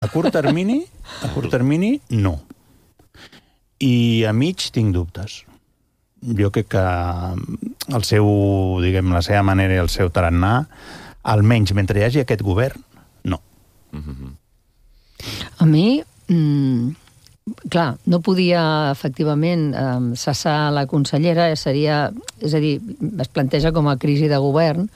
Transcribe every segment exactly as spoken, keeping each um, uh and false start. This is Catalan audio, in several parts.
A curt termini, a curt termini, no. I a mig tinc dubtes. Jo crec que el seu, diguem, la seva manera i el seu tarannà, almenys mentre hi hagi aquest govern, no. Mm-hmm. A mi, mmm, clar, no podia efectivament eh, cessar la consellera, seria, és a dir, es planteja com a crisi de govern,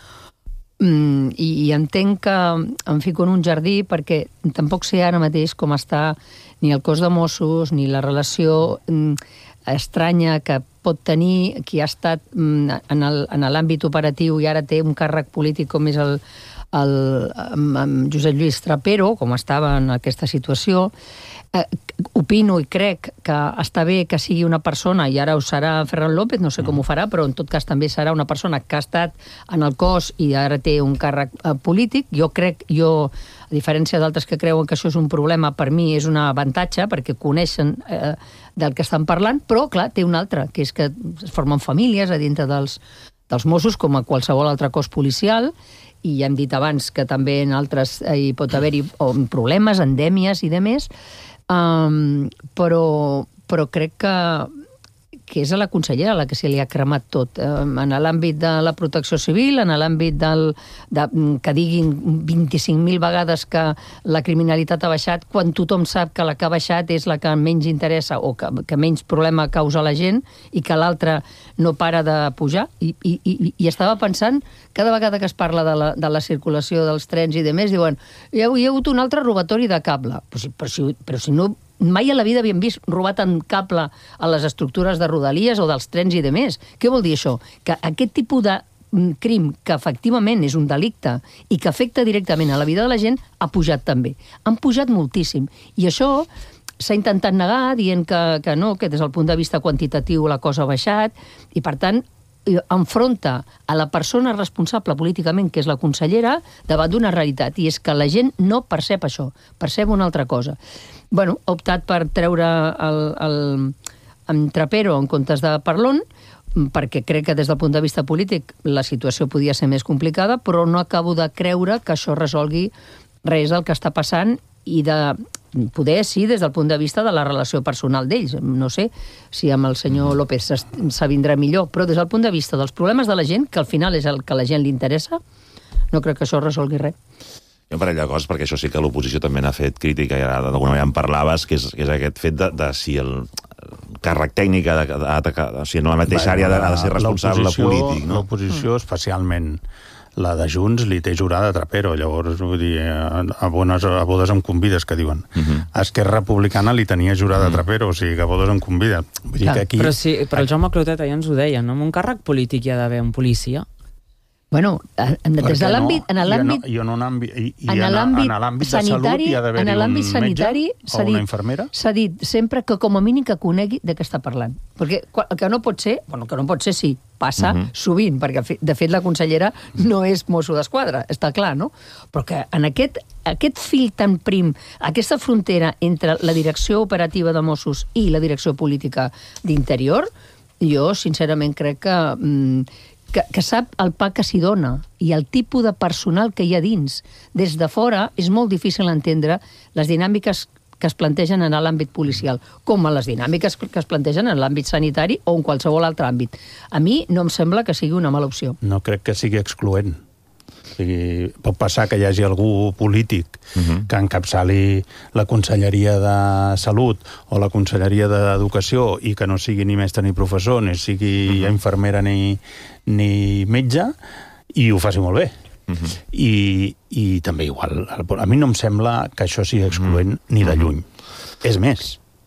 mm, i, i entenc que em fico en un jardí perquè tampoc sé ara mateix com està ni el cos de Mossos, ni la relació mm, estranya que pot tenir qui ha estat mm, en el, en l'àmbit operatiu i ara té un càrrec polític com és el, el, el, el Josep Lluís Trapero, com estava en aquesta situació. Eh, opino i crec que està bé que sigui una persona, i ara ho serà Ferran López, no sé com ho farà, però en tot cas també serà una persona que ha estat en el cos i ara té un càrrec eh, polític. Jo crec, jo, a diferència d'altres que creuen que això és un problema, per mi és un avantatge, perquè coneixen eh, del que estan parlant, però, clar, té un altre, que és que es formen famílies a dintre dels, dels Mossos, com a qualsevol altre cos policial, i ja hem dit abans que també en altres eh, hi pot haver-hi problemes, endèmies i demés, Um, però, però crec que, que és a la consellera la que se li ha cremat tot. Um, en l'àmbit de la protecció civil, en l'àmbit del, de, que diguin vint-i-cinc mil vegades que la criminalitat ha baixat, quan tothom sap que la que ha baixat és la que menys interessa o que, que menys problema causa a la gent i que l'altra no para de pujar. I, i, i, i estava pensant, cada vegada que es parla de la, de la circulació dels trens i de més, diuen, hi ha, hi ha hagut un altre robatori de cable. Però si, però si, però si no, mai a la vida havíem vist robar tant cable a les estructures de Rodalies o dels trens i de més. Què vol dir això? Que aquest tipus de crim, que efectivament és un delicte i que afecta directament a la vida de la gent, ha pujat també. Han pujat moltíssim. I això s'ha intentat negar dient que, que no, que des del punt de vista quantitatiu la cosa ha baixat, i per tant enfronta a la persona responsable políticament, que és la consellera, davant d'una realitat, i és que la gent no percep això, percep una altra cosa. Bueno, ha optat per treure el, el, el Trapero en comptes de Parlon, perquè crec que des del punt de vista polític la situació podia ser més complicada, però no acabo de creure que això resolgui res del que està passant i de poder, sí, des del punt de vista de la relació personal d'ells. No sé si amb el senyor López s'avindrà millor, però des del punt de vista dels problemes de la gent, que al final és el que a la gent li interessa, no crec que això resolgui res. Hi ha un parell de coses, perquè això sí que l'oposició també n'ha fet crítica, i ara d'alguna manera en parlaves, que és, que és aquest fet de, de si el càrrec tècnic ha de, de, de, de, o sigui, en la mateixa àrea ha de, ha de ser responsable polític, no? L'oposició, especialment la de Junts, li té jurada a Trapero. Llavors, vull dir, a, bones, a bodes em convides, que diuen. Uh-huh. Esquerra Republicana li tenia jurada uh-huh. a Trapero, o sigui, que a bodes em convida. Vull dir que aquí... Però, sí, però el Jaume Clotet ja ens ho deia, no? Amb un càrrec polític hi ha d'haver un policia. Bueno, des de l'àmbit... En l'àmbit... I en l'àmbit de salut hi ha d'haver un metge o una infermera? S'ha dit sempre que com a mínim que conegui de què està parlant. Perquè el que no pot ser, bueno, que no pot ser sí, passa uh-huh. sovint, perquè de fet la consellera no és Mosso d'Esquadra, està clar, no? Però que en aquest, aquest fil tan prim, aquesta frontera entre la direcció operativa de Mossos i la direcció política d'Interior, jo sincerament crec que... Mm, Que, que sap el pa que s'hi dona i el tipus de personal que hi ha dins. Des de fora és molt difícil entendre les dinàmiques que es plantegen en l'àmbit policial, com a les dinàmiques que es plantegen en l'àmbit sanitari o en qualsevol altre àmbit. A mi no em sembla que sigui una mala opció. No crec que sigui excloent. O sigui, pot passar que hi hagi algú polític uh-huh. que encapçali la Conselleria de Salut o la Conselleria d'Educació i que no sigui ni mestre ni professor, ni sigui uh-huh. infermera ni, ni metge, i ho faci molt bé. Uh-huh. I, I també igual. A mi no em sembla que això sigui excloent uh-huh. ni de lluny. Uh-huh. És més,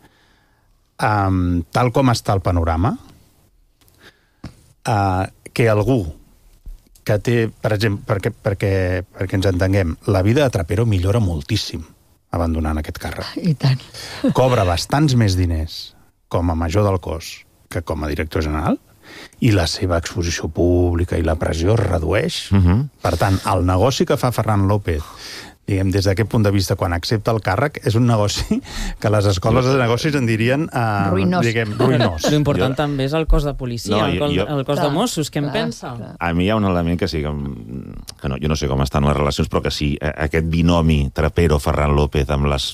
um, tal com està el panorama, uh, que algú que té, per exemple, perquè, perquè, perquè ens entenguem, la vida de Trapero millora moltíssim abandonant aquest càrrec. I tant. Cobra bastants més diners com a major del cos que com a director general, i la seva exposició pública i la pressió es redueix. Uh-huh. Per tant, el negoci que fa Ferran López, diguem, des d'aquest punt de vista, quan accepta el càrrec, és un negoci que les escoles de negocis en dirien uh, ruïnós. Diguem, ruïnós. L'important jo... també és el cos de policia, no, el, cos, jo... el cos clar, de Mossos, què en pensa? Clar. A mi hi ha un element que sí, que, que no, jo no sé com estan les relacions, però que sí, aquest binomi Trapero-Ferran López amb les